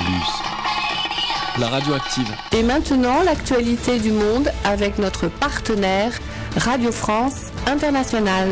La radio active. Et maintenant, l'actualité du monde avec notre partenaire Radio France Internationale.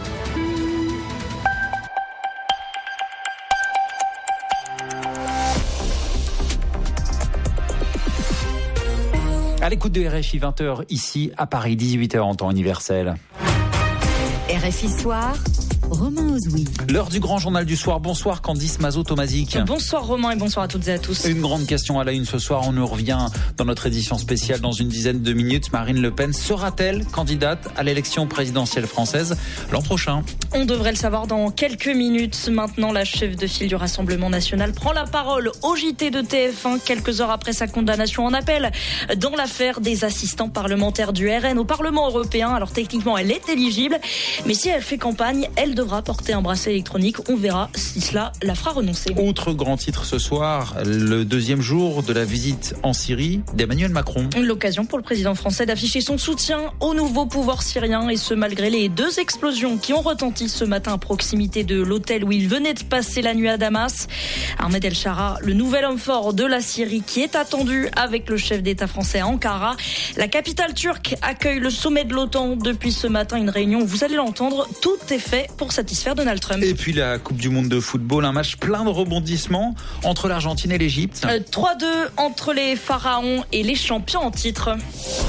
À l'écoute de RFI 20h ici à Paris, 18h en temps universel. RFI Soir, Romain Ozoui. L'heure du grand journal du soir. Bonsoir Candice Mazot-Tomazic. Bonsoir Romain et bonsoir à toutes et à tous. Une grande question à la une ce soir. On nous revient dans notre édition spéciale dans une dizaine de minutes. Marine Le Pen sera-t-elle candidate à l'élection présidentielle française l'an prochain ? On devrait le savoir dans quelques minutes. Maintenant, la chef de file du Rassemblement national prend la parole au JT de TF1 quelques heures après sa condamnation en appel dans l'affaire des assistants parlementaires du RN au Parlement européen. Alors techniquement, elle est éligible, mais si elle fait campagne, elle devra porter un bracelet électronique. On verra si cela la fera renoncer. Autre grand titre ce soir, le deuxième jour de la visite en Syrie d'Emmanuel Macron. L'occasion pour le président français d'afficher son soutien au nouveau pouvoir syrien, et ce malgré les deux explosions qui ont retenti ce matin à proximité de l'hôtel où il venait de passer la nuit à Damas. Ahmed El Shara, le nouvel homme fort de la Syrie, qui est attendu avec le chef d'État français à Ankara. La capitale turque accueille le sommet de l'OTAN depuis ce matin, une réunion où, vous allez l'entendre, tout est fait pour satisfaire Donald Trump. Et puis la Coupe du Monde de football, un match plein de rebondissements entre l'Argentine et l'Égypte. 3-2 entre les pharaons et les champions en titre.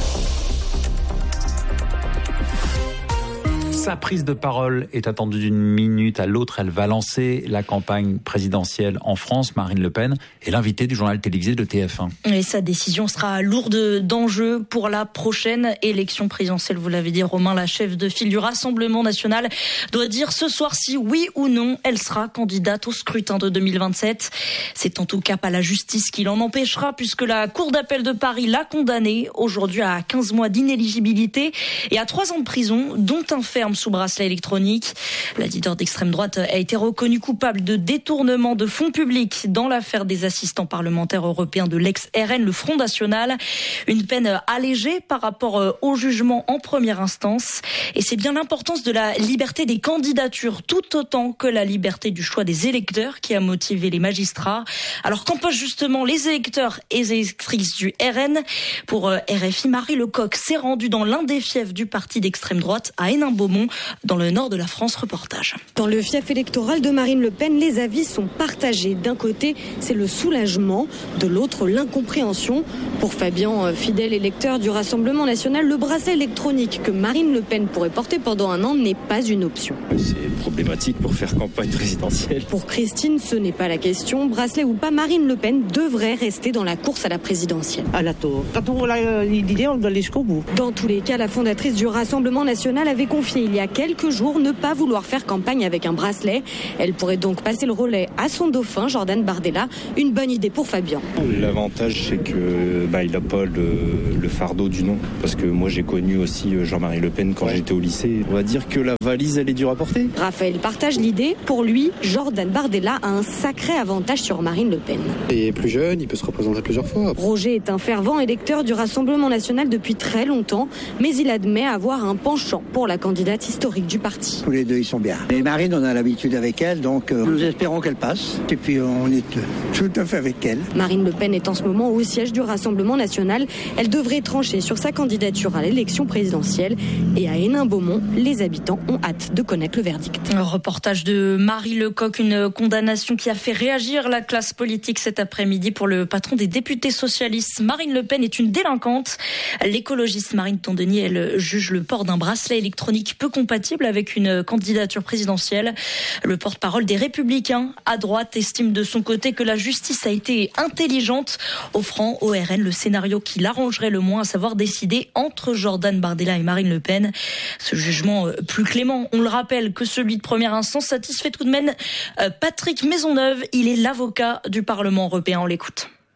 Sa prise de parole est attendue d'une minute à l'autre. Elle va lancer la campagne présidentielle en France. Marine Le Pen est l'invitée du journal télévisé de TF1. Et sa décision sera lourde d'enjeux pour la prochaine élection présidentielle. Vous l'avez dit, Romain, la chef de file du Rassemblement national doit dire ce soir si oui ou non elle sera candidate au scrutin de 2027. C'est en tout cas pas la justice qui l'en empêchera, puisque la Cour d'appel de Paris l'a condamnée aujourd'hui à 15 mois d'inéligibilité et à 3 ans de prison, dont un ferme sous bracelet électronique. La leader d'extrême droite a été reconnue coupable de détournement de fonds publics dans l'affaire des assistants parlementaires européens de l'ex-RN, le Front National. Une peine allégée par rapport au jugement en première instance. Et c'est bien l'importance de la liberté des candidatures, tout autant que la liberté du choix des électeurs, qui a motivé les magistrats. Alors qu'en pensent justement les électeurs et les électrices du RN? Pour RFI, Marie Lecoq s'est rendue dans l'un des fiefs du parti d'extrême droite à Hénin-Beaumont, dans le nord de la France. Reportage. Dans le fief électoral de Marine Le Pen, les avis sont partagés. D'un côté, c'est le soulagement, de l'autre, l'incompréhension. Pour Fabien, fidèle électeur du Rassemblement national, le bracelet électronique que Marine Le Pen pourrait porter pendant un an n'est pas une option. C'est problématique pour faire campagne présidentielle. Pour Christine, ce n'est pas la question. Bracelet ou pas, Marine Le Pen devrait rester dans la course à la présidentielle. À la tour. Quand on a l'idée, on doit aller jusqu'au bout. Dans tous les cas, la fondatrice du Rassemblement national avait confié il y a quelques jours ne pas vouloir faire campagne avec un bracelet. Elle pourrait donc passer le relais à son dauphin, Jordan Bardella. Une bonne idée pour Fabien. L'avantage, c'est que il n'a pas le fardeau du nom. Parce que moi, j'ai connu aussi Jean-Marie Le Pen quand j'étais au lycée. On va dire que la valise, elle est dure à porter. Raphaël partage l'idée. Pour lui, Jordan Bardella a un sacré avantage sur Marine Le Pen. Il est plus jeune, il peut se représenter plusieurs fois. Roger est un fervent électeur du Rassemblement national depuis très longtemps, mais il admet avoir un penchant pour la candidate historique du parti. Tous les deux, ils sont bien. Et Marine, on a l'habitude avec elle, donc nous espérons qu'elle passe. Et puis on est tout à fait avec elle. Marine Le Pen est en ce moment au siège du Rassemblement national. Elle devrait trancher sur sa candidature à l'élection présidentielle. Et à Hénin-Beaumont, les habitants ont hâte de connaître le verdict. Un reportage de Marie Lecoq, une condamnation qui a fait réagir la classe politique cet après-midi. Pour le patron des députés socialistes, Marine Le Pen est une délinquante. L'écologiste Marine Tondenier, elle juge le port d'un bracelet électronique peu compatible avec une candidature présidentielle. Le porte-parole des Républicains à droite estime de son côté que la justice a été intelligente, offrant au RN le scénario qui l'arrangerait le moins, à savoir décider entre Jordan Bardella et Marine Le Pen. Ce jugement plus clément, on le rappelle, que celui de première instance, satisfait tout de même Patrick Maisonneuve. Il est l'avocat du Parlement européen. On l'écoute.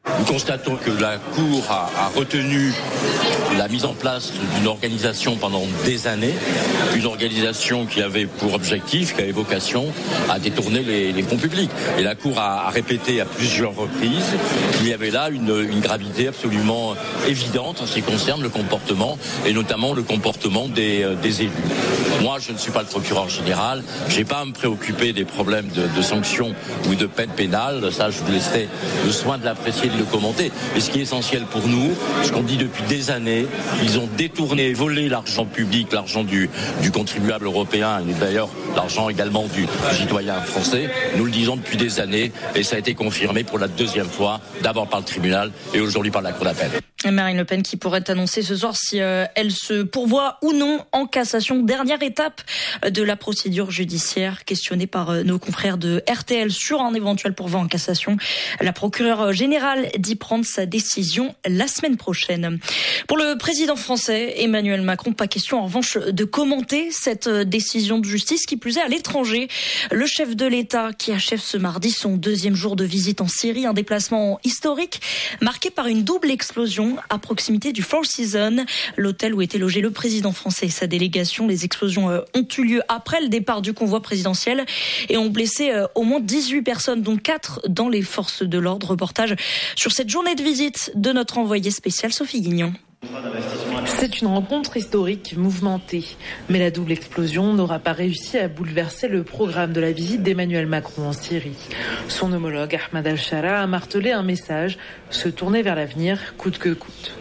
Nous constatons que la Cour a retenu la mise en place d'une organisation pendant des années, une organisation qui avait pour objectif, qui avait vocation à détourner les fonds publics. Et la Cour a répété à plusieurs reprises qu'il y avait là une gravité absolument évidente en ce qui concerne le comportement, et notamment le comportement des élus. Moi, je ne suis pas le procureur général, je n'ai pas à me préoccuper des problèmes de sanctions ou de peine pénale, ça je vous laisserai le soin de l'apprécier, de le commenter. Mais ce qui est essentiel pour nous, ce qu'on dit depuis des années, ils ont détourné, volé l'argent public, l'argent du contribuable européen, et d'ailleurs l'argent également du citoyen français. Nous le disons depuis des années, et ça a été confirmé pour la deuxième fois, d'abord par le tribunal et aujourd'hui par la Cour d'appel. Marine Le Pen qui pourrait annoncer ce soir si elle se pourvoit ou non en cassation. Dernière étape de la procédure judiciaire, questionnée par nos confrères de RTL sur un éventuel pourvoi en cassation. La procureure générale dit prendre sa décision la semaine prochaine. Pour le président français Emmanuel Macron, pas question en revanche de commenter cette décision de justice, qui plus est à l'étranger. Le chef de l'État qui achève ce mardi son deuxième jour de visite en Syrie, un déplacement historique marqué par une double explosion à proximité du Four Seasons, l'hôtel où était logé le président français et sa délégation. Les explosions ont eu lieu après le départ du convoi présidentiel et ont blessé au moins 18 personnes, dont 4 dans les forces de l'ordre. Reportage sur cette journée de visite de notre envoyée spéciale Sophie Guignon. C'est une rencontre historique mouvementée, mais la double explosion n'aura pas réussi à bouleverser le programme de la visite d'Emmanuel Macron en Syrie. Son homologue Ahmed Al-Shara a martelé un message, se tourner vers l'avenir coûte que coûte.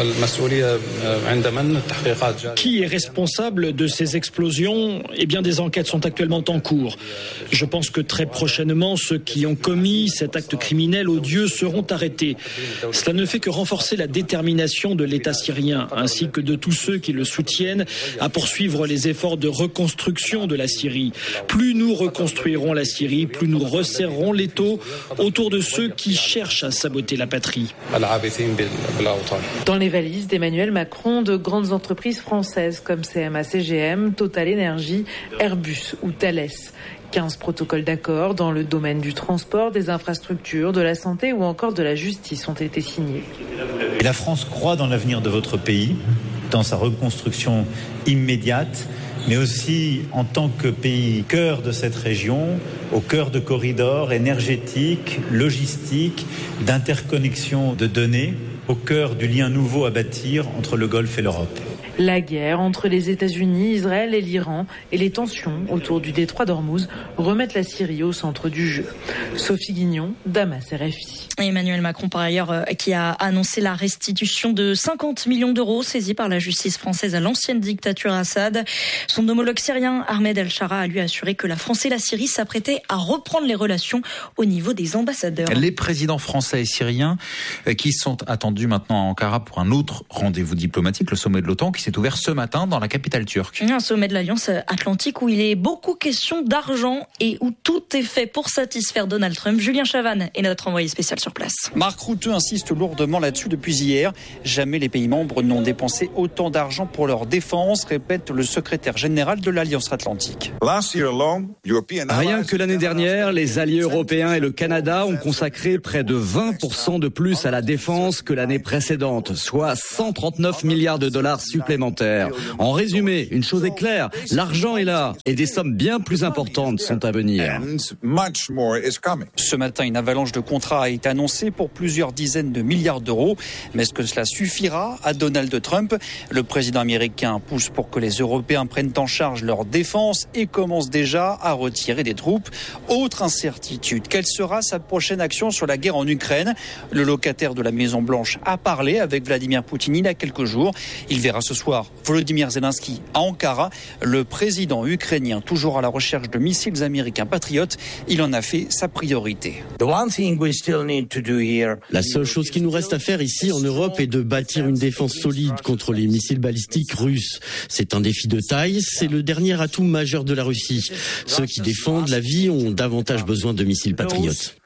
Qui est responsable de ces explosions ? Eh bien, des enquêtes sont actuellement en cours. Je pense que très prochainement, ceux qui ont commis cet acte criminel odieux seront arrêtés. Cela ne fait que renforcer la détermination de l'État syrien, ainsi que de tous ceux qui le soutiennent, à poursuivre les efforts de reconstruction de la Syrie. Plus nous reconstruirons la Syrie, plus nous resserrerons l'étau autour de ceux qui cherchent à saboter la patrie. Dans les valises d'Emmanuel Macron, de grandes entreprises françaises comme CMA-CGM, Total Energy, Airbus ou Thales. 15 protocoles d'accord dans le domaine du transport, des infrastructures, de la santé ou encore de la justice ont été signés. Et la France croit dans l'avenir de votre pays, dans sa reconstruction immédiate, mais aussi en tant que pays cœur de cette région, au cœur de corridors énergétiques, logistiques, d'interconnexion de données, au cœur du lien nouveau à bâtir entre le Golfe et l'Europe. La guerre entre les États-Unis, Israël et l'Iran et les tensions autour du détroit d'Ormuz remettent la Syrie au centre du jeu. Sophie Guignon, Damas, RFI. Emmanuel Macron, par ailleurs, qui a annoncé la restitution de 50 millions d'euros saisis par la justice française à l'ancienne dictature Assad. Son homologue syrien, Ahmed Al-Shara, a lui assuré que la France et la Syrie s'apprêtaient à reprendre les relations au niveau des ambassadeurs. Les présidents français et syriens qui sont attendus maintenant à Ankara pour un autre rendez-vous diplomatique, le sommet de l'OTAN, qui s'est ouvert ce matin dans la capitale turque. Un sommet de l'Alliance Atlantique où il est beaucoup question d'argent et où tout est fait pour satisfaire Donald Trump. Julien Chavannes est notre envoyé spécial sur place. Marc Rutte insiste lourdement là-dessus depuis hier. Jamais les pays membres n'ont dépensé autant d'argent pour leur défense, répète le secrétaire général de l'Alliance Atlantique. Rien que l'année dernière, les alliés européens et le Canada ont consacré près de 20% de plus à la défense que l'année précédente, soit 139 milliards de dollars supplémentaires. En résumé, une chose est claire, l'argent est là et des sommes bien plus importantes sont à venir. Ce matin, une avalanche de contrats a été annoncée pour plusieurs dizaines de milliards d'euros. Mais est-ce que cela suffira à Donald Trump ? Le président américain pousse pour que les Européens prennent en charge leur défense et commence déjà à retirer des troupes. Autre incertitude, quelle sera sa prochaine action sur la guerre en Ukraine ? Le locataire de la Maison-Blanche a parlé avec Vladimir Poutine il y a quelques jours. Il verra ce soir Volodymyr Zelensky à Ankara. Le président ukrainien, toujours à la recherche de missiles américains patriotes, il en a fait sa priorité. La seule chose qui nous reste à faire ici en Europe est de bâtir une défense solide contre les missiles balistiques russes. C'est un défi de taille, c'est le dernier atout majeur de la Russie. Ceux qui défendent la vie ont davantage besoin de missiles patriotes.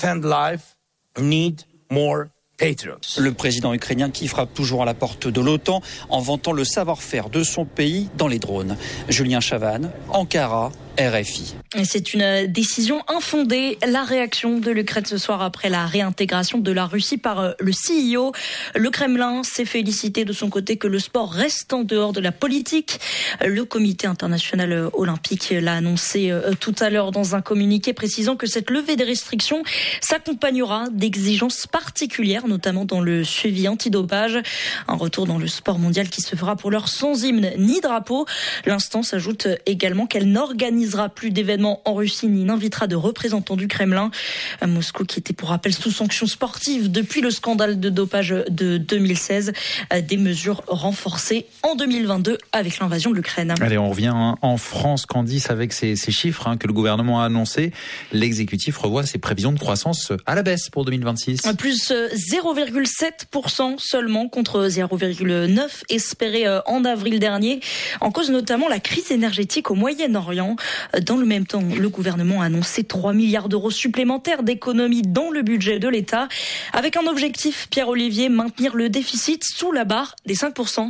Le président ukrainien qui frappe toujours à la porte de l'OTAN en vantant le savoir-faire de son pays dans les drones. Julien Chavannes, Ankara, RFI. Et c'est une décision infondée. La réaction de l'Ukraine ce soir après la réintégration de la Russie par le CIO. Le Kremlin s'est félicité de son côté que le sport reste en dehors de la politique. Le comité international olympique l'a annoncé tout à l'heure dans un communiqué précisant que cette levée des restrictions s'accompagnera d'exigences particulières, notamment dans le suivi antidopage. Un retour dans le sport mondial qui se fera pour l'heure sans hymne ni drapeau. L'instance ajoute également qu'elle n'organisera plus d'événements en Russie ni n'invitera de représentants du Kremlin. Moscou qui était pour rappel sous sanctions sportives depuis le scandale de dopage de 2016. Des mesures renforcées en 2022 avec l'invasion de l'Ukraine. Allez, on revient en France, Candice, avec ces chiffres que le gouvernement a annoncés. L'exécutif revoit ses prévisions de croissance à la baisse pour 2026. Plus 0,7% seulement contre 0,9% espéré en avril dernier. En cause notamment la crise énergétique au Moyen-Orient. Dans le même temps, le gouvernement a annoncé 3 milliards d'euros supplémentaires d'économies dans le budget de l'État. Avec un objectif, Pierre-Olivier, maintenir le déficit sous la barre des 5%.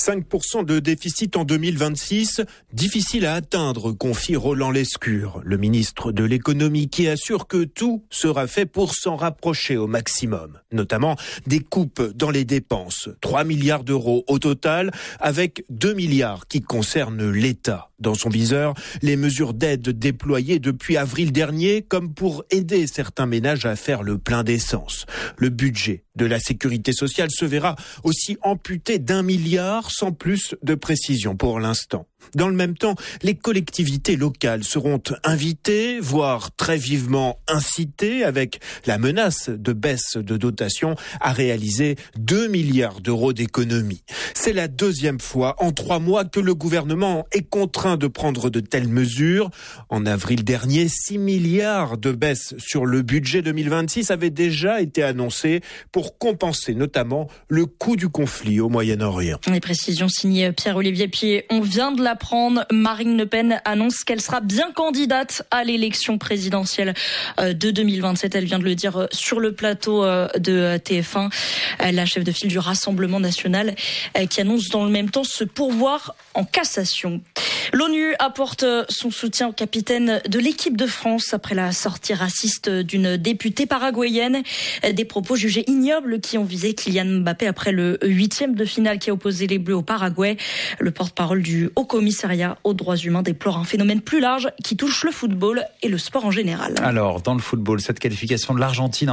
5% de déficit en 2026, difficile à atteindre, confie Roland Lescure, le ministre de l'économie qui assure que tout sera fait pour s'en rapprocher au maximum. Notamment des coupes dans les dépenses, 3 milliards d'euros au total, avec 2 milliards qui concernent l'État. Dans son viseur, les mesures d'aide déployées depuis avril dernier, comme pour aider certains ménages à faire le plein d'essence. Le budget de la sécurité sociale se verra aussi amputé d'1 milliard, sans plus de précision pour l'instant. Dans le même temps, les collectivités locales seront invitées, voire très vivement incitées, avec la menace de baisse de dotation, à réaliser 2 milliards d'euros d'économies. C'est la deuxième fois en 3 mois que le gouvernement est contraint de prendre de telles mesures. En avril dernier, 6 milliards de baisse sur le budget 2026 avaient déjà été annoncés pour compenser notamment le coût du conflit au Moyen-Orient. Les précisions signées Pierre-Olivier Pied. On vient de l'apprendre, Marine Le Pen annonce qu'elle sera bien candidate à l'élection présidentielle de 2027. Elle vient de le dire sur le plateau de TF1. La chef de file du Rassemblement national qui annonce dans le même temps se pourvoir en cassation. L'ONU apporte son soutien au capitaine de l'équipe de France après la sortie raciste d'une députée paraguayenne. Des propos jugés ignobles qui ont visé Kylian Mbappé après le 8e de finale qui a opposé les Bleus au Paraguay. Le porte-parole du Haut Commissariat aux droits humains déplore un phénomène plus large qui touche le football et le sport en général. Alors, dans le football, cette qualification de l'Argentine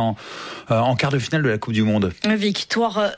en quart de finale de la Coupe du Monde. Victoire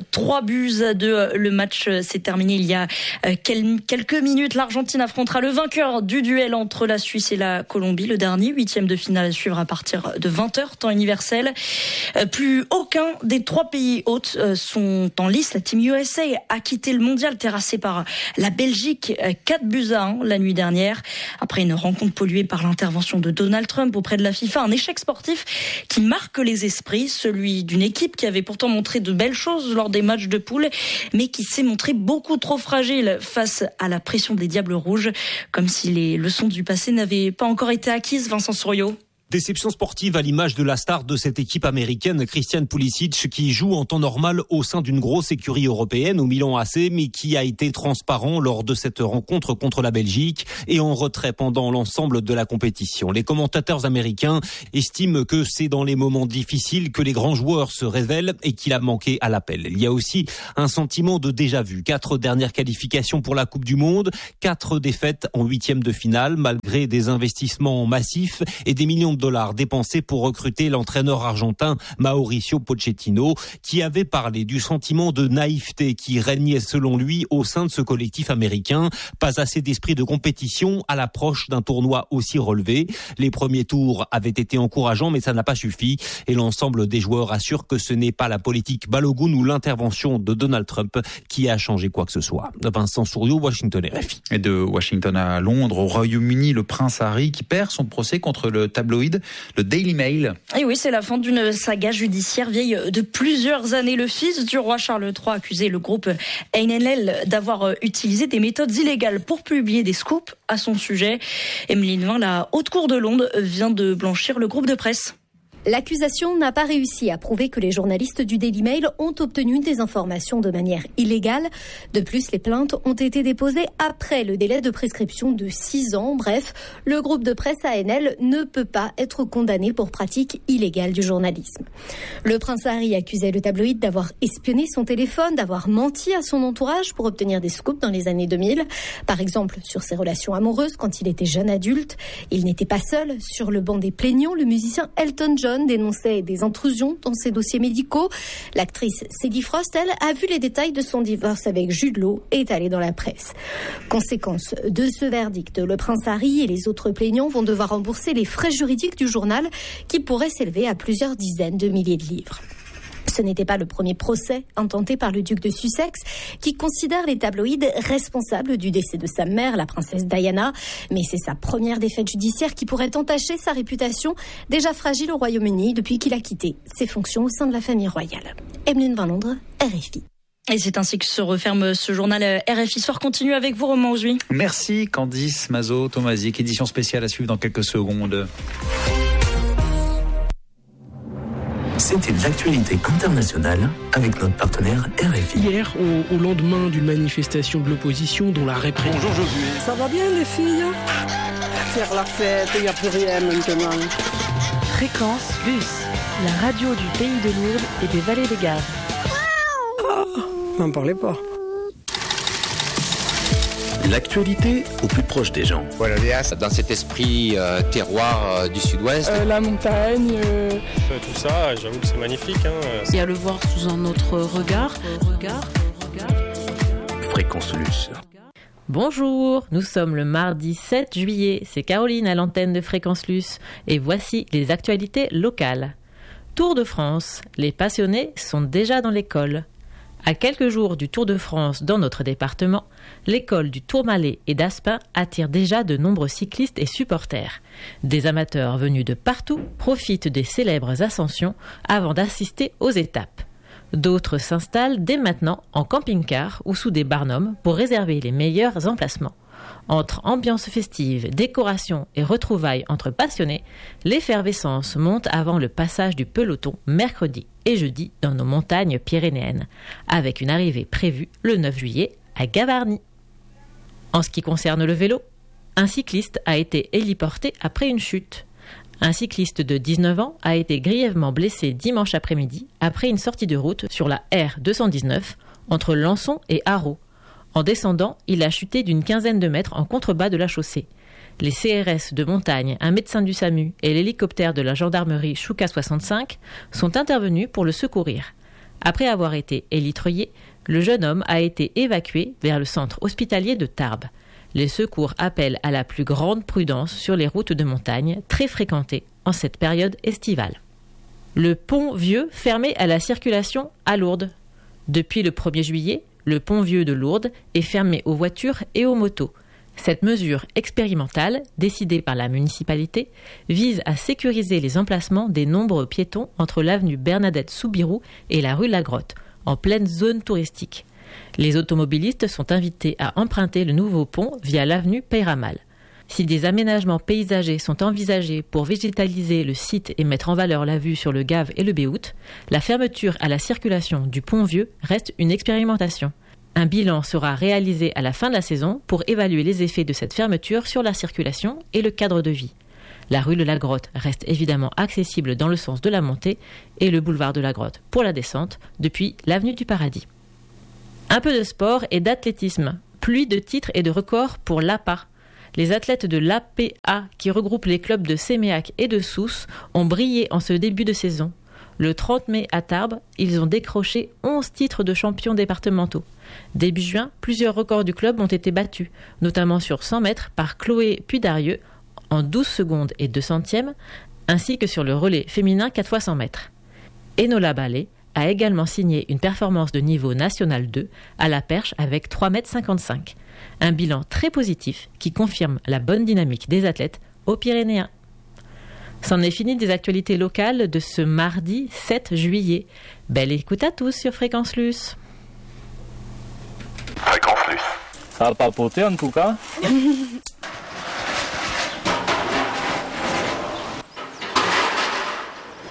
3-2. Le match s'est terminé il y a quelques minutes. L'Argentine affrontera le vainqueur du duel entre la Suisse et la Colombie. Le dernier 8e de finale à suivre à partir de 20h, temps universel. Plus aucun des 3 pays hôtes sont en lice. La Team USA a quitté le mondial terrassé par la Belgique 4-1 la nuit dernière. Après une rencontre polluée par l'intervention de Donald Trump auprès de la FIFA, un échec sportif qui marque les esprits, celui d'une équipe qui avait pourtant montré de belles choses lors des matchs de poule, mais qui s'est montrée beaucoup trop fragile face à la pression des Diables Rouges, comme si les leçons du passé n'avaient pas encore été acquises. Vincent Souriau. Déception sportive à l'image de la star de cette équipe américaine, Christian Pulisic, qui joue en temps normal au sein d'une grosse écurie européenne au Milan AC, mais qui a été transparent lors de cette rencontre contre la Belgique et en retrait pendant l'ensemble de la compétition. Les commentateurs américains estiment que c'est dans les moments difficiles que les grands joueurs se révèlent et qu'il a manqué à l'appel. Il y a aussi un sentiment de déjà-vu. 4 dernières qualifications pour la Coupe du Monde, 4 défaites en 8e de finale, malgré des investissements massifs et des millions de dollars dépensés pour recruter l'entraîneur argentin Mauricio Pochettino, qui avait parlé du sentiment de naïveté qui régnait selon lui au sein de ce collectif américain. Pas assez d'esprit de compétition à l'approche d'un tournoi aussi relevé. Les premiers tours avaient été encourageants, mais ça n'a pas suffi. Et l'ensemble des joueurs assure que ce n'est pas la politique Balogun ou l'intervention de Donald Trump qui a changé quoi que ce soit. Vincent Souriau, Washington RFI. Et de Washington à Londres, au Royaume-Uni, le prince Harry qui perd son procès contre le tabloïd le Daily Mail. Et oui, c'est la fin d'une saga judiciaire vieille de plusieurs années. Le fils du roi Charles III accusait le groupe NNL d'avoir utilisé des méthodes illégales pour publier des scoops à son sujet. Emeline Vin, la Haute Cour de Londres, vient de blanchir le groupe de presse. L'accusation n'a pas réussi à prouver que les journalistes du Daily Mail ont obtenu des informations de manière illégale. De plus, les plaintes ont été déposées après le délai de prescription de 6 ans. Bref, le groupe de presse ANL ne peut pas être condamné pour pratique illégale du journalisme. Le prince Harry accusait le tabloïd d'avoir espionné son téléphone, d'avoir menti à son entourage pour obtenir des scoops dans les années 2000. Par exemple, sur ses relations amoureuses quand il était jeune adulte. Il n'était pas seul. Sur le banc des plaignants, le musicien Elton John dénonçait des intrusions dans ses dossiers médicaux. L'actrice Sadie Frost, elle, a vu les détails de son divorce avec Jude Law étalés dans la presse. Conséquence de ce verdict, le prince Harry et les autres plaignants vont devoir rembourser les frais juridiques du journal qui pourraient s'élever à plusieurs dizaines de milliers de livres. Ce n'était pas le premier procès intenté par le duc de Sussex, qui considère les tabloïds responsables du décès de sa mère, la princesse Diana. Mais c'est sa première défaite judiciaire qui pourrait entacher sa réputation, déjà fragile au Royaume-Uni depuis qu'il a quitté ses fonctions au sein de la famille royale. Emeline Van Londres, RFI. Et c'est ainsi que se referme ce journal. RFI Soir continue avec vous, Romain Ozoui. Merci Candice Mazot-Tomazic. Édition spéciale à suivre dans quelques secondes. C'était l'actualité internationale avec notre partenaire RFI. Hier, au lendemain d'une manifestation de l'opposition dont la répression... Bonjour Josué. Ça va bien les filles? Faire la fête, il n'y a plus rien maintenant. Fréquence Plus, la radio du pays de Lourdes et des vallées des Gaves. N'en parlez pas. L'actualité au plus proche des gens. Voilà, dans cet esprit terroir du sud-ouest. La montagne. Tout ça, j'avoue que c'est magnifique. Et à le voir sous un autre regard. Fréquence Plus. Bonjour, nous sommes le mardi 7 juillet. C'est Caroline à l'antenne de Fréquence Plus. Et voici les actualités locales. Tour de France. Les passionnés sont déjà dans l'école. À quelques jours du Tour de France dans notre département, l'école du Tourmalet et d'Aspin attire déjà de nombreux cyclistes et supporters. Des amateurs venus de partout profitent des célèbres ascensions avant d'assister aux étapes. D'autres s'installent dès maintenant en camping-car ou sous des barnums pour réserver les meilleurs emplacements. Entre ambiance festive, décoration et retrouvailles entre passionnés, l'effervescence monte avant le passage du peloton mercredi et jeudi dans nos montagnes pyrénéennes, avec une arrivée prévue le 9 juillet à Gavarnie. En ce qui concerne le vélo, un cycliste a été héliporté après une chute. Un cycliste de 19 ans a été grièvement blessé dimanche après-midi après une sortie de route sur la R219 entre Lançon et Haro. En descendant, il a chuté d'une quinzaine de mètres en contrebas de la chaussée. Les CRS de montagne, un médecin du SAMU et l'hélicoptère de la gendarmerie Chouka 65 sont intervenus pour le secourir. Après avoir été élitreillé, le jeune homme a été évacué vers le centre hospitalier de Tarbes. Les secours appellent à la plus grande prudence sur les routes de montagne très fréquentées en cette période estivale. Le pont Vieux fermé à la circulation à Lourdes. Depuis le 1er juillet, le pont Vieux de Lourdes est fermé aux voitures et aux motos. Cette mesure expérimentale, décidée par la municipalité, vise à sécuriser les emplacements des nombreux piétons entre l'avenue Bernadette-Soubirous et la rue Lagrotte, en pleine zone touristique. Les automobilistes sont invités à emprunter le nouveau pont via l'avenue Peyramal. Si des aménagements paysagers sont envisagés pour végétaliser le site et mettre en valeur la vue sur le Gave et le Béhout, la fermeture à la circulation du pont Vieux reste une expérimentation. Un bilan sera réalisé à la fin de la saison pour évaluer les effets de cette fermeture sur la circulation et le cadre de vie. La rue de la Grotte reste évidemment accessible dans le sens de la montée et le boulevard de la Grotte pour la descente depuis l'avenue du Paradis. Un peu de sport et d'athlétisme. Pluie de titres et de records pour l'APA. Les athlètes de l'APA, qui regroupent les clubs de Séméac et de Sousse, ont brillé en ce début de saison. Le 30 mai à Tarbes, ils ont décroché 11 titres de champions départementaux. Début juin, plusieurs records du club ont été battus, notamment sur 100 mètres par Chloé Pudarieux en 12 secondes et 2 centièmes, ainsi que sur le relais féminin 4 x 100 mètres. Enola Ballet a également signé une performance de niveau national 2 à la perche avec 3,55 m. Un bilan très positif qui confirme la bonne dynamique des athlètes aux Pyrénéens. C'en est fini des actualités locales de ce mardi 7 juillet. Belle écoute à tous sur Fréquence Plus. Fréquence Plus. Ça va papoter en tout cas.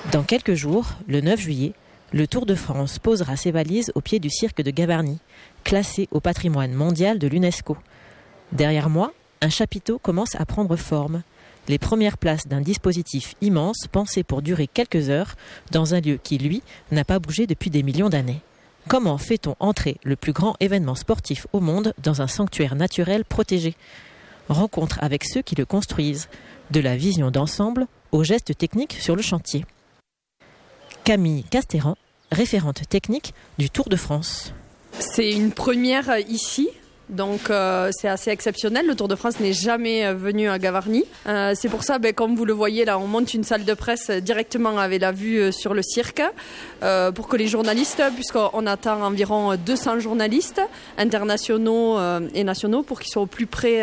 Dans quelques jours, le 9 juillet, le Tour de France posera ses valises au pied du cirque de Gavarnie, classé au patrimoine mondial de l'UNESCO. Derrière moi, un chapiteau commence à prendre forme. Les premières places d'un dispositif immense pensé pour durer quelques heures dans un lieu qui, lui, n'a pas bougé depuis des millions d'années. Comment fait-on entrer le plus grand événement sportif au monde dans un sanctuaire naturel protégé ? Rencontre avec ceux qui le construisent, de la vision d'ensemble aux gestes techniques sur le chantier. Camille Castéran, référente technique du Tour de France. C'est une première ici. Donc c'est assez exceptionnel. Le Tour de France n'est jamais venu à Gavarnie. C'est pour ça, comme vous le voyez là, on monte une salle de presse directement avec la vue sur le cirque pour que les journalistes, puisqu'on attend environ 200 journalistes internationaux et nationaux pour qu'ils soient au plus près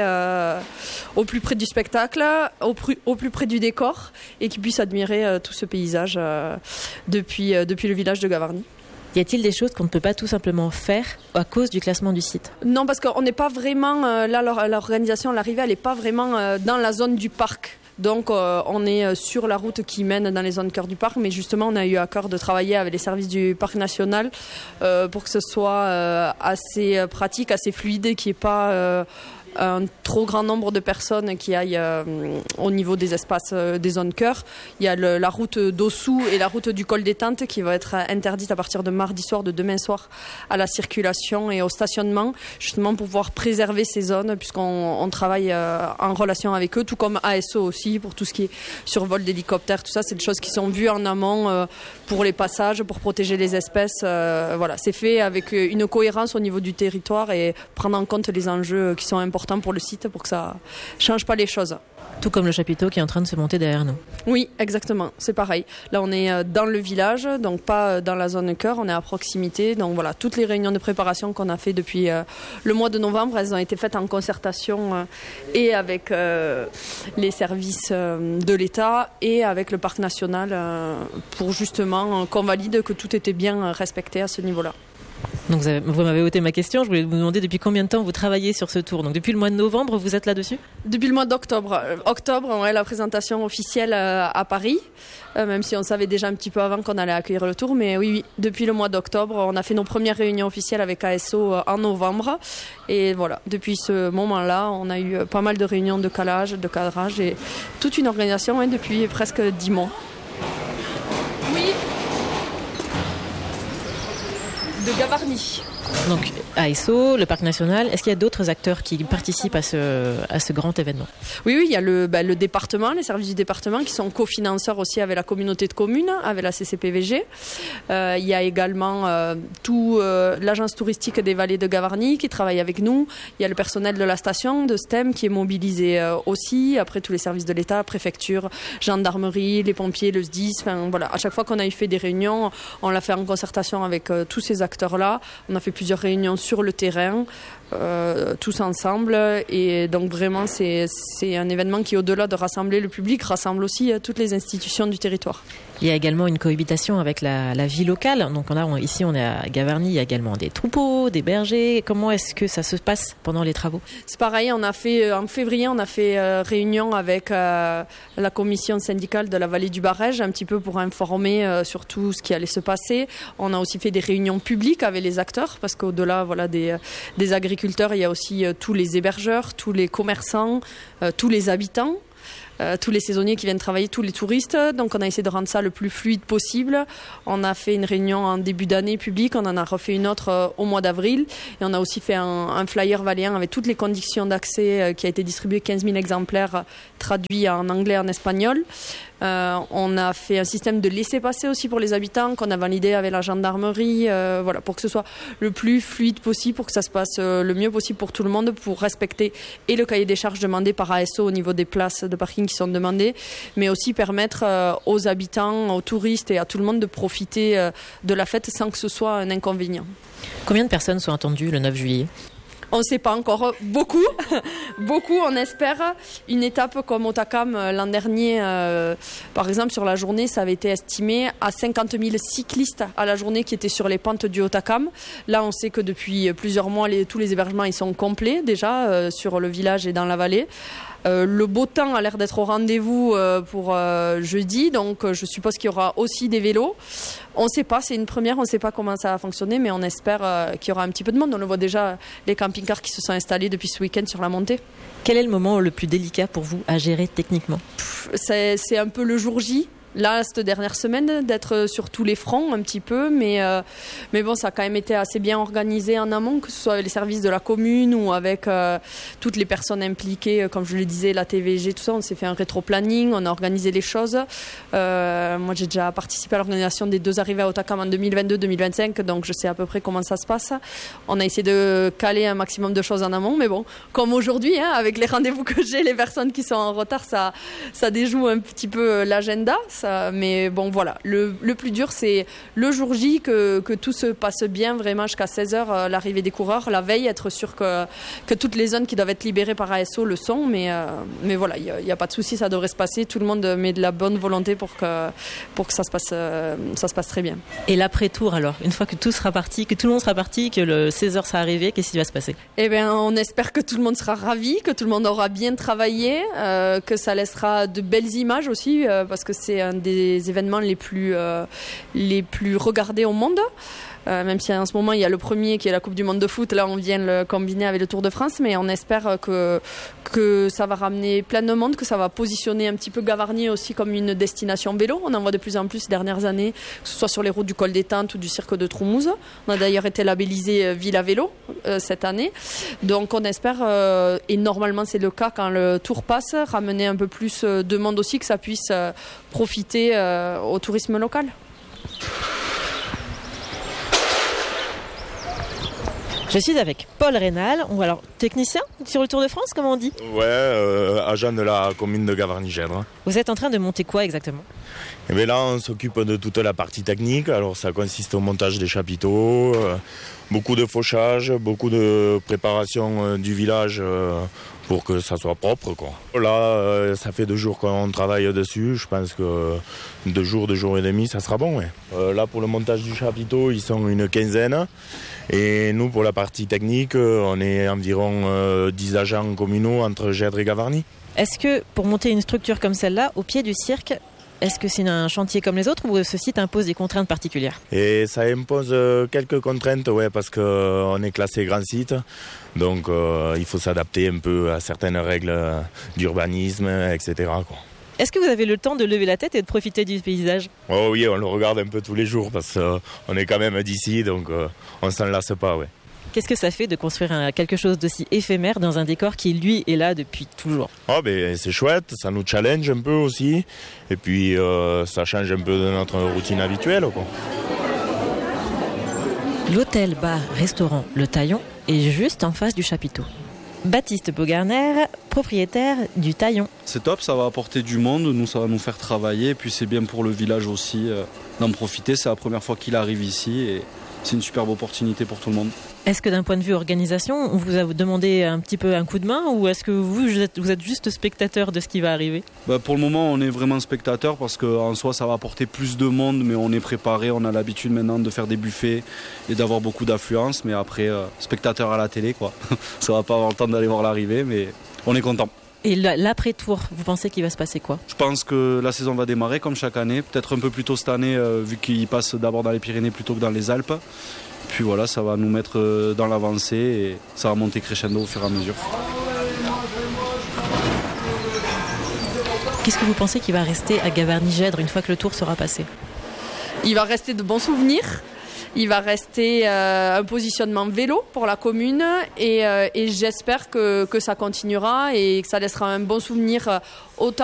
du spectacle, au plus près du décor et qu'ils puissent admirer tout ce paysage depuis le village de Gavarnie. Y a-t-il des choses qu'on ne peut pas tout simplement faire à cause du classement du site ? Non, parce qu'on n'est pas vraiment, là l'organisation, l'arrivée, elle n'est pas vraiment dans la zone du parc. Donc on est sur la route qui mène dans les zones cœur du parc, mais justement on a eu à cœur de travailler avec les services du parc national pour que ce soit assez pratique, assez fluide, qu'il n'y ait pas un trop grand nombre de personnes qui aillent au niveau des espaces des zones cœur. Il y a la route d'Ossou et la route du col des Tentes qui va être interdite à partir de mardi soir, de demain soir, à la circulation et au stationnement, justement pour pouvoir préserver ces zones, puisqu'on travaille en relation avec eux, tout comme ASO aussi, pour tout ce qui est survol d'hélicoptères, tout ça, c'est des choses qui sont vues en amont pour les passages, pour protéger les espèces. Voilà, c'est fait avec une cohérence au niveau du territoire et prendre en compte les enjeux qui sont importants pour le site pour que ça change pas les choses. Tout comme le chapiteau qui est en train de se monter derrière nous. Oui, exactement, c'est pareil. Là, on est dans le village, donc pas dans la zone cœur, on est à proximité. Donc voilà, toutes les réunions de préparation qu'on a fait depuis le mois de novembre, elles ont été faites en concertation et avec les services de l'État et avec le parc national pour justement qu'on valide que tout était bien respecté à ce niveau-là. Donc vous m'avez ôté ma question, je voulais vous demander depuis combien de temps vous travaillez sur ce tour. Donc depuis le mois de novembre, vous êtes là-dessus ? Depuis le mois d'octobre. Octobre, on a la présentation officielle à Paris, même si on savait déjà un petit peu avant qu'on allait accueillir le tour. Mais oui, depuis le mois d'octobre, on a fait nos premières réunions officielles avec ASO en novembre. Et voilà, depuis ce moment-là, on a eu pas mal de réunions de calage, de cadrage et toute une organisation depuis presque 10 mois. De Gavarnie. Donc ASO, le parc national, est-ce qu'il y a d'autres acteurs qui participent à ce grand événement ? Oui, il y a le département, les services du département qui sont cofinanceurs aussi avec la communauté de communes, avec la CCPVG. Il y a également l'agence touristique des vallées de Gavarnie qui travaille avec nous. Il y a le personnel de la station de STEM qui est mobilisé aussi. Après, tous les services de l'État, préfecture, gendarmerie, les pompiers, le SDIS. Enfin, voilà. À chaque fois qu'on a fait des réunions, on l'a fait en concertation avec tous ces acteurs-là. On a fait plusieurs réunions sur le terrain, tous ensemble. Et donc vraiment, c'est un événement qui, au-delà de rassembler le public, rassemble aussi toutes les institutions du territoire. Il y a également une cohabitation avec la vie locale. Donc ici, on est à Gavarnie, il y a également des troupeaux, des bergers. Comment est-ce que ça se passe pendant les travaux ? C'est pareil, en février, on a fait réunion avec la commission syndicale de la vallée du Barège, un petit peu pour informer sur tout ce qui allait se passer. On a aussi fait des réunions publiques avec les acteurs, parce qu'au-delà des agriculteurs, il y a aussi tous les hébergeurs, tous les commerçants, tous les habitants. Tous les saisonniers qui viennent travailler, tous les touristes. Donc on a essayé de rendre ça le plus fluide possible. On a fait une réunion en début d'année publique, on en a refait une autre au mois d'avril. Et on a aussi fait un flyer valéen avec toutes les conditions d'accès qui a été distribué, 15 000 exemplaires traduits en anglais et en espagnol. On a fait un système de laissez-passer aussi pour les habitants qu'on a validé avec la gendarmerie, pour que ce soit le plus fluide possible, pour que ça se passe le mieux possible pour tout le monde, pour respecter et le cahier des charges demandé par ASO au niveau des places de parking qui sont demandées, mais aussi permettre aux habitants, aux touristes et à tout le monde de profiter de la fête sans que ce soit un inconvénient. Combien de personnes sont attendues le 9 juillet ? On ne sait pas encore. Beaucoup, on espère. Une étape comme Otakam l'an dernier, par exemple, sur la journée, ça avait été estimé à 50 000 cyclistes à la journée qui étaient sur les pentes du Otakam. Là, on sait que depuis plusieurs mois, tous les hébergements ils sont complets déjà sur le village et dans la vallée. Le beau temps a l'air d'être au rendez-vous pour jeudi, donc je suppose qu'il y aura aussi des vélos. On ne sait pas, c'est une première, on ne sait pas comment ça va fonctionner, mais on espère qu'il y aura un petit peu de monde. On le voit déjà, les camping-cars qui se sont installés depuis ce week-end sur la montée. Quel est le moment le plus délicat pour vous à gérer techniquement ? C'est un peu le jour J. Là, cette dernière semaine, d'être sur tous les fronts un petit peu, mais bon, ça a quand même été assez bien organisé en amont, que ce soit avec les services de la commune ou avec toutes les personnes impliquées, comme je le disais, la TVG, tout ça. On s'est fait un rétro-planning, on a organisé les choses. Moi, j'ai déjà participé à l'organisation des 2 arrivées à Otakam en 2022-2025, donc je sais à peu près comment ça se passe. On a essayé de caler un maximum de choses en amont, mais bon, comme aujourd'hui, avec les rendez-vous que j'ai, les personnes qui sont en retard, ça déjoue un petit peu l'agenda. Mais bon, voilà, le plus dur, c'est le jour J, que tout se passe bien vraiment jusqu'à 16h, l'arrivée des coureurs, la veille, être sûr que toutes les zones qui doivent être libérées par ASO le sont, mais voilà, il n'y a pas de souci, ça devrait se passer, tout le monde met de la bonne volonté pour que ça se passe très bien. Et l'après-tour alors, une fois que tout sera parti, que tout le monde sera parti, que le 16h sera arrivé, qu'est-ce qui va se passer ? Eh bien, on espère que tout le monde sera ravi, que tout le monde aura bien travaillé, que ça laissera de belles images aussi, parce que c'est un des événements les plus regardés au monde. Même si en ce moment il y a le premier qui est la Coupe du Monde de foot, là on vient le combiner avec le Tour de France, mais on espère que ça va ramener plein de monde, que ça va positionner un petit peu Gavarnie aussi comme une destination vélo. On en voit de plus en plus ces dernières années, que ce soit sur les routes du Col des Tentes ou du Cirque de Troumouze. On a d'ailleurs été labellisé Ville à vélo cette année, donc on espère, et normalement c'est le cas quand le Tour passe, ramener un peu plus de monde aussi, que ça puisse profiter au tourisme local. Je suis avec Paul Rénal, ou alors technicien sur le Tour de France, comment on dit ? Ouais, agent de la commune de Gavarnie-Gèdre. Vous êtes en train de monter quoi exactement ? Et bien là, on s'occupe de toute la partie technique. Alors ça consiste au montage des chapiteaux, beaucoup de fauchage, beaucoup de préparation du village pour que ça soit propre, quoi. Là, ça fait 2 jours qu'on travaille dessus. Je pense que 2 jours et demi, ça sera bon. Ouais. Là, pour le montage du chapiteau, ils sont une 15aine. Et nous, pour la partie technique, on est environ 10 agents communaux entre Gèdre et Gavarnie. Est-ce que pour monter une structure comme celle-là, au pied du cirque, est-ce que c'est un chantier comme les autres ou ce site impose des contraintes particulières ? Et ça impose quelques contraintes, ouais, parce qu'on est classé grand site. Donc il faut s'adapter un peu à certaines règles d'urbanisme, etc., quoi. Est-ce que vous avez le temps de lever la tête et de profiter du paysage ? Oh oui, on le regarde un peu tous les jours parce qu'on est quand même d'ici, donc on s'en lasse pas, ouais. Qu'est-ce que ça fait de construire quelque chose d'aussi éphémère dans un décor qui, lui, est là depuis toujours ? Oh, ben, c'est chouette, ça nous challenge un peu aussi. Et puis, ça change un peu de notre routine habituelle, quoi. L'hôtel, bar, restaurant Le Taillon est juste en face du chapiteau. Baptiste Bogarner, propriétaire du Taillon. C'est top, ça va apporter du monde, nous ça va nous faire travailler, et puis c'est bien pour le village aussi d'en profiter. C'est la première fois qu'il arrive ici et c'est une superbe opportunité pour tout le monde. Est-ce que d'un point de vue organisation, on vous a demandé un petit peu un coup de main ou est-ce que vous êtes juste spectateur de ce qui va arriver ? Pour le moment, on est vraiment spectateur parce qu'en soi, ça va apporter plus de monde, mais on est préparé, on a l'habitude maintenant de faire des buffets et d'avoir beaucoup d'affluence. Mais après, spectateur à la télé, quoi. Ça va pas avoir le temps d'aller voir l'arrivée, mais on est content. Et l'après-tour, vous pensez qu'il va se passer quoi ? Je pense que la saison va démarrer comme chaque année, peut-être un peu plus tôt cette année, vu qu'il passe d'abord dans les Pyrénées plutôt que dans les Alpes. Puis voilà, ça va nous mettre dans l'avancée et ça va monter crescendo au fur et à mesure. Qu'est-ce que vous pensez qu'il va rester à Gavarnie-Gèdre une fois que le tour sera passé ? Il va rester de bons souvenirs. Il va rester un positionnement vélo pour la commune et j'espère que ça continuera et que ça laissera un bon souvenir autant